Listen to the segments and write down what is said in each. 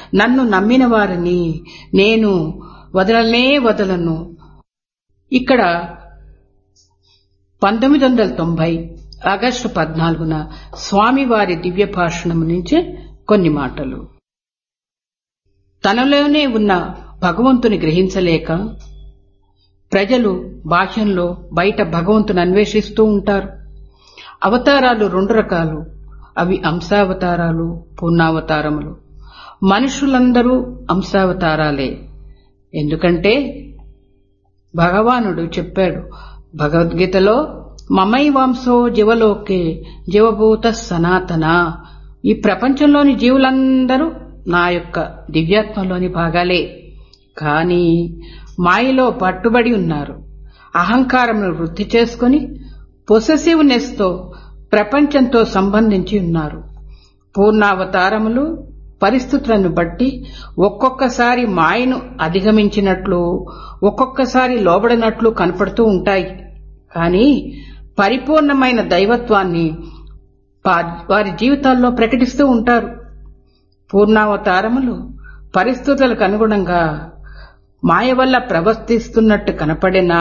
నన్ను నమ్మిన వారిని నేను వదలనే వదలను. ఇక్కడ 1990 ఆగస్టు 14న స్వామివారి దివ్య భాషణం నుంచి కొన్ని మాటలు. తనలోనే ఉన్న భగవంతుని గ్రహించలేక ప్రజలు బాహ్యంలో బయట భగవంతుని అన్వేషిస్తూ ఉంటారు. అవతారాలు 2 రకాలు. అవి అంశావతారాలు, పూర్ణావతారములు. మనుషులందరూ అంశావతారాలే. ఎందుకంటే భగవానుడు చెప్పాడు భగవద్గీతలో, మమైవాంసో జీవలోకే జీవభూత సనాతన. ఈ ప్రపంచంలోని జీవులందరూ నా యొక్క దివ్యాత్మలోని భాగాలే. కానీ మాయలో పట్టుబడి ఉన్నారు. అహంకారమును వృద్ధి చేసుకుని పొసెసివ్నెస్ తో ప్రపంచంతో సంబంధించి ఉన్నారు. పూర్ణావతారములు పరిస్థితులను బట్టి ఒక్కొక్కసారి మాయను అధిగమించినట్లు, ఒక్కొక్కసారి లోబడినట్లు కనపడుతూ ఉంటాయి. కానీ పరిపూర్ణమైన దైవత్వాన్ని వారి జీవితాల్లో ప్రకటిస్తూ ఉంటారు. పూర్ణావతారములు పరిస్థితులకు అనుగుణంగా మాయ వల్ల ప్రవర్తిస్తున్నట్టు కనపడినా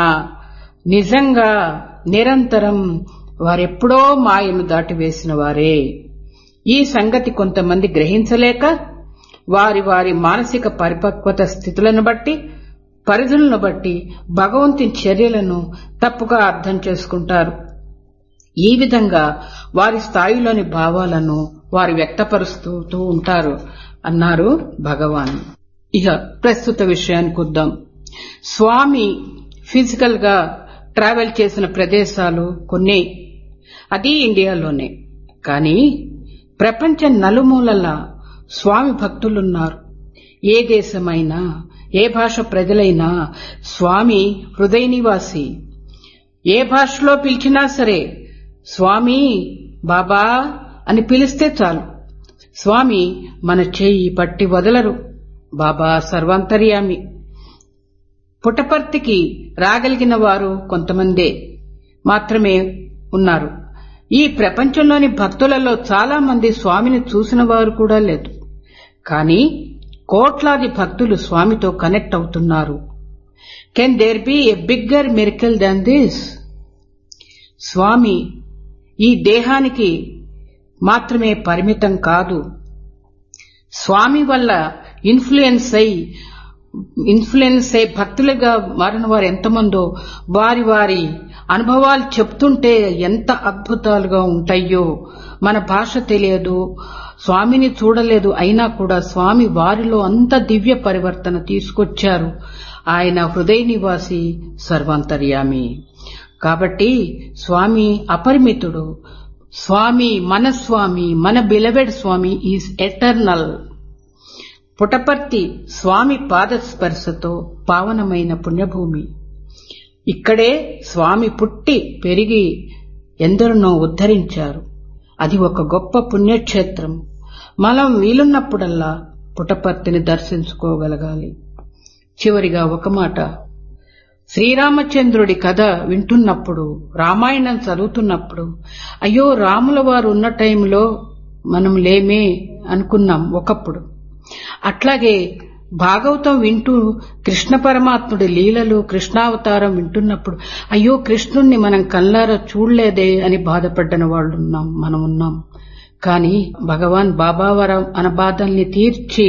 నిజంగా నిరంతరం వారెప్పుడో మాయను దాటివేసిన వారే. ఈ సంగతి కొంతమంది గ్రహించలేక వారి వారి మానసిక పరిపక్వత స్థితులను బట్టి, పరిధులను బట్టి భగవంతుని చర్యలను తప్పుగా అర్థం చేసుకుంటారు. ఈ విధంగా వారి స్థాయిలోని భావాలను వారు వ్యక్తపరుస్తూ ఉంటారు అన్నారు భగవాన్. ఇక ప్రస్తుత విషయానికి వద్దాం. స్వామి ఫిజికల్ గా ట్రావెల్ చేసిన ప్రదేశాలు కొన్ని, అది ఇండియాలోనే. కానీ ప్రపంచం నలుమూలలా స్వామి భక్తులున్నారు. ఏ దేశమైనా, ఏ భాష ప్రజలైనా స్వామి హృదయ నివాసి. ఏ భాషలో పిలిచినా సరే స్వామి బాబా అని పిలిస్తే చాలు. స్వామి మన చేయి పట్టి వదలరు. బాబా సర్వాంతర్యామి. పుట్టపర్తికి రాగలిగిన వారు కొంతమందే మాత్రమే ఉన్నారు. ఈ ప్రపంచంలోని భక్తులలో చాలా మంది స్వామిని చూసిన వారు కూడా లేదు. కానీ కోట్లాది భక్తులు స్వామితో కనెక్ట్ అవుతున్నారు. Can there be a bigger miracle than this? స్వామి ఈ దేహానికి మాత్రమే పరిమితం కాదు. స్వామి వల్ల ఇన్ఫ్లుయెన్స్ అయి భక్తులుగా మారిన వారు ఎంతమందో వారి వారి అనుభవాలు చెప్తుంటే ఎంత అద్భుతాలుగా ఉంటాయో. మన భాష తెలియదు, స్వామిని చూడలేదు, అయినా కూడా స్వామి వారిలో అంత దివ్య పరివర్తన తీసుకొచ్చారు. ఆయన హృదయ నివాసి, సర్వాంతర్యామి. కాబట్టి స్వామి అపరిమితుడు. స్వామి మన beloved Swamy is eternal. Puttaparthi స్వామి పాదస్పర్శతో పావనమైన పుణ్యభూమి. ఇక్కడే స్వామి పుట్టి పెరిగి ఎందరినో ఉద్ధరించారు. అది ఒక గొప్ప పుణ్యక్షేత్రం. మనం వీలున్నప్పుడల్లా పుట్టపర్తిని దర్శించుకోగలగాలి. చివరిగా ఒక మాట. శ్రీరామచంద్రుడి కథ వింటున్నప్పుడు, రామాయణం చదువుతున్నప్పుడు, అయ్యో రాముల వారు ఉన్న టైంలో మనం లేమే అనుకున్నాం ఒకప్పుడు. అట్లాగే భాగవతం వింటూ కృష్ణ పరమాత్ముడి లీలలు, కృష్ణావతారం వింటున్నప్పుడు అయ్యో కృష్ణుణ్ణి మనం కళ్ళారా చూడలేదే అని బాధపడ్డన వాళ్ళు మనం ఉన్నాం. కానీ భగవాన్ బాబావరం అనబాధల్ని తీర్చి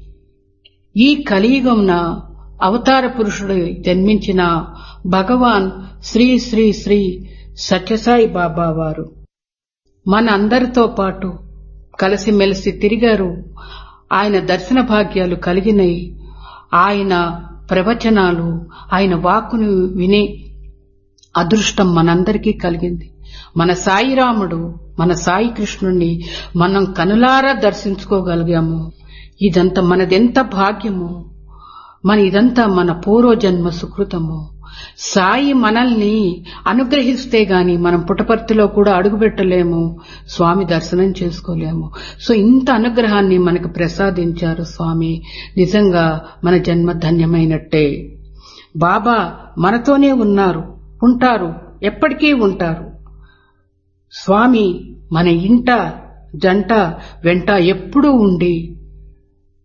ఈ కలియుగంన అవతార పురుషుడు జన్మించిన భగవాన్ శ్రీ శ్రీ శ్రీ సత్యసాయి బాబా వారు మన అందరితో పాటు కలిసిమెలిసి తిరిగారు. ఆయన దర్శన భాగ్యాలు కలిగినై, ఆయన ప్రవచనాలు, ఆయన వాక్కును వినే అదృష్టం మనందరికీ కలిగింది. మన సాయిరాముడు, మన సాయి కృష్ణుణ్ణి మనం కనులారా దర్శించుకోగలిగాము. ఇదంతా మనదెంత భాగ్యము, ఇదంతా మన పూర్వజన్మ సుకృతము. సాయి మనల్ని అనుగ్రహిస్తే గాని మనం పుట్టపర్తిలో కూడా అడుగుపెట్టలేము, స్వామి దర్శనం చేసుకోలేము. సో ఇంత అనుగ్రహాన్ని మనకు ప్రసాదించారు స్వామి. నిజంగా మన జన్మ ధన్యమైనట్టే. బాబా మనతోనే ఉన్నారు, ఉంటారు, ఎప్పటికీ ఉంటారు. స్వామి మన ఇంట జంట వెంట ఎప్పుడూ ఉండి